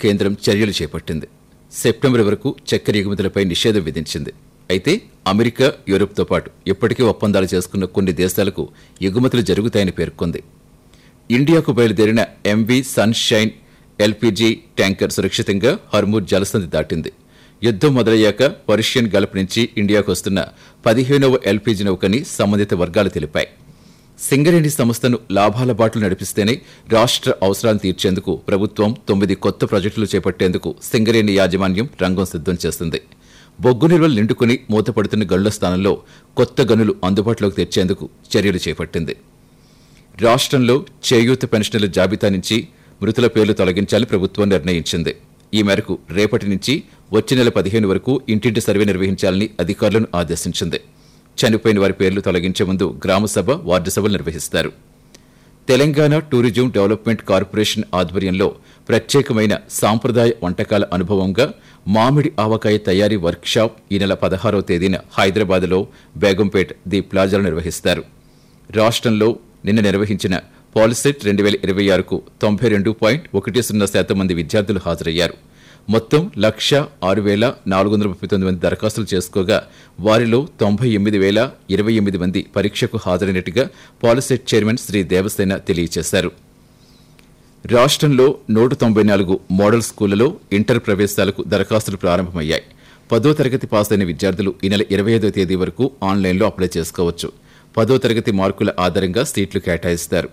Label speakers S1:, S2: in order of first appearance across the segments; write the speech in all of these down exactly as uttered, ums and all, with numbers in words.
S1: కేంద్రం చర్యలు చేపట్టింది. సెప్టెంబర్ వరకు చక్కెర ఎగుమతులపై నిషేధం విధించింది. అయితే అమెరికా, యూరప్తో పాటు ఇప్పటికే ఒప్పందాలు చేసుకున్న కొన్ని దేశాలకు ఎగుమతులు జరుగుతాయని పేర్కొంది. ఇండియాకు బయలుదేరిన ఎంవీ సన్షైన్ ఎల్పీజీ ట్యాంకర్ సురక్షితంగా హర్మూజ్ జలసంధి దాటింది. యుద్దం మొదలయ్యాక పర్షియన్ గల్ఫ్ నుంచి ఇండియాకు వస్తున్న పదిహేనవ ఎల్పీజీ నౌకని సంబంధిత వర్గాలు తెలిపాయి. సింగరేణి సంస్థను లాభాల బాటలు నడిపిస్తేనే రాష్ట్ర అవసరాలను తీర్చేందుకు ప్రభుత్వం తొమ్మిది కొత్త ప్రాజెక్టులు చేపట్టేందుకు సింగరేణి యాజమాన్యం రంగం సిద్ధం చేస్తుంది. బొగ్గు నిల్వలు నిండుకుని మూతపడుతున్న గనుల స్థానంలో కొత్త గనులు అందుబాటులోకి తెచ్చేందుకు చర్యలు చేపట్టింది. రాష్ట్రంలో చేయూత పెన్షన్ల జాబితా నుంచి మృతుల పేర్లు తొలగించాలని ప్రభుత్వం నిర్ణయించింది. ఈ మేరకు రేపటి నుంచి వచ్చే నెల పదిహేను వరకు ఇంటింటి సర్వే నిర్వహించాలని అధికారులను ఆదేశించింది. చనిపోయిన వారి పేర్లు తొలగించే ముందు గ్రామసభ, వార్డు సభలు నిర్వహిస్తారు. తెలంగాణ టూరిజం డెవలప్మెంట్ కార్పొరేషన్ ఆధ్వర్యంలో ప్రత్యేకమైన సాంప్రదాయ వంటకాల అనుభవంగా మామిడి ఆవకాయ తయారీ వర్క్షాప్ ఈ నెల పదహారవ తేదీన హైదరాబాద్లో బేగంపేట్ ది ప్లాజాలో నిర్వహిస్తారు. రాష్ట్రంలో నిన్న నిర్వహించిన పాలిసెట్ రెండు వేల ఇరవై ఆరుకు తొంభై రెండు పాయింట్ ఒకటి సున్నా శాతం మంది విద్యార్థులు హాజరయ్యారు. మొత్తం లక్ష ఆరు వేల నాలుగు వందల ముప్పై తొమ్మిది మంది దరఖాస్తులు చేసుకోగా వారిలో తొంభై ఎనిమిది వేల ఇరవై ఎనిమిది మంది పరీక్షకు హాజరైనట్టుగా పాలిసెట్ చైర్మన్ శ్రీ దేవసేన తెలియజేశారు. రాష్ట్రంలో నూట తొంభై నాలుగు మోడల్ స్కూళ్లలో ఇంటర్ ప్రవేశాలకు దరఖాస్తులు ప్రారంభమయ్యాయి. పదో తరగతి పాస్ అయిన విద్యార్థులు ఈ నెల ఇరవై ఐదో తేదీ వరకు ఆన్లైన్లో అప్లై చేసుకోవచ్చు. పదో తరగతి మార్కుల ఆధారంగా సీట్లు కేటాయిస్తారు.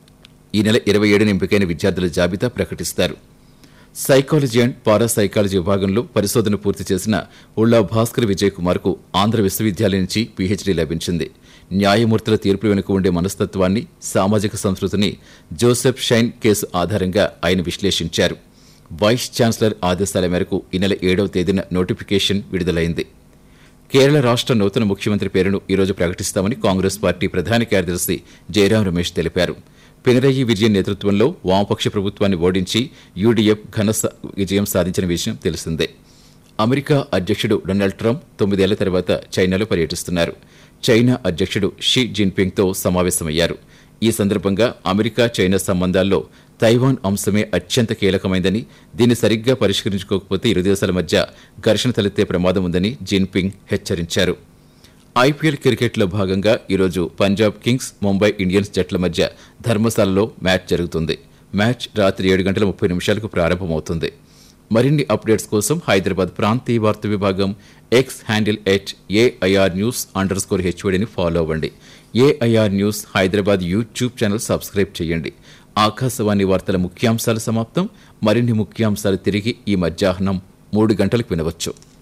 S1: ఈ నెల ఇరవై ఏడున ఎంపికైన విద్యార్థుల జాబితా ప్రకటిస్తారు. సైకాలజీ అండ్ పారాసైకాలజీ విభాగంలో పరిశోధన పూర్తి చేసిన ఉల్లా భాస్కర్ విజయ్ కుమార్ కు ఆంధ్ర విశ్వవిద్యాలయం నుంచి పీహెచ్డీ లభించింది. న్యాయమూర్తుల తీర్పు వెనుక ఉండే మనస్తత్వాన్ని, సామాజిక సంస్కృతిని జోసెఫ్ షైన్ కేసు ఆధారంగా ఆయన విశ్లేషించారు. వైస్ ఛాన్సలర్ ఆదేశాల మేరకు ఈ నెల ఏడవ తేదీన నోటిఫికేషన్ విడుదలైంది. కేరళ రాష్ట్ర నూతన ముఖ్యమంత్రి పేరును ఈరోజు ప్రకటిస్తామని కాంగ్రెస్ పార్టీ ప్రధాన కార్యదర్శి జయరాం రమేష్ తెలిపారు. పినరయి విజయన్ నేతృత్వంలో వామపక్ష ప్రభుత్వాన్ని ఓడించి యూడీఎఫ్ ఘన విజయం సాధించిన విషయం తెలిసిందే. అమెరికా అధ్యక్షుడు డొనాల్డ్ ట్రంప్ తొమ్మిదేళ్ల తర్వాత చైనాలో పర్యటిస్తున్నారు. చైనా అధ్యక్షుడు షీ జిన్పింగ్తో సమావేశమయ్యారు. ఈ సందర్భంగా అమెరికా చైనా సంబంధాల్లో తైవాన్ అంశమే అత్యంత కీలకమైందని, దీన్ని సరిగ్గా పరిష్కరించుకోకపోతే ఇరు దేశాల మధ్య ఘర్షణ తలెత్తే ప్రమాదం ఉందని జిన్పింగ్ హెచ్చరించారు. ఐపీఎల్ క్రికెట్లో భాగంగా ఈరోజు పంజాబ్ కింగ్స్, ముంబై ఇండియన్స్ జట్ల మధ్య ధర్మశాలలో మ్యాచ్ జరుగుతుంది. మ్యాచ్ రాత్రి ఏడు గంటల ముప్పై నిమిషాలకు ప్రారంభమవుతుంది. మరిన్ని అప్డేట్స్ కోసం హైదరాబాద్ ప్రాంతీయ వార్తా విభాగం X handle at AIR news under score హెచ్వడిని follow అవ్వండి. AIR news Hyderabad YouTube channel subscribe చేయండి. ఆకాశవాణి వార్తల ముఖ్యాంశాలు సమాప్తం. మరిన్ని ముఖ్యాంశాలు తిరిగి ఈ మధ్యాహ్నం మూడు గంటలకు వినవచ్చు.